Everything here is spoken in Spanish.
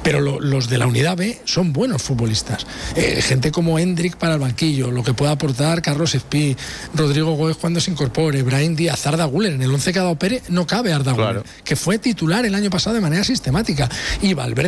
pero los de la unidad B son buenos futbolistas. Gente como Hendrik para el banquillo, lo que pueda aportar Carlos Espí, Rodrigo Góez cuando se incorpore, Brahim Díaz, Arda Güler. En el 11 que ha dado Pérez no cabe Arda Güler, que fue titular el año pasado de manera sistemática. Y Valverde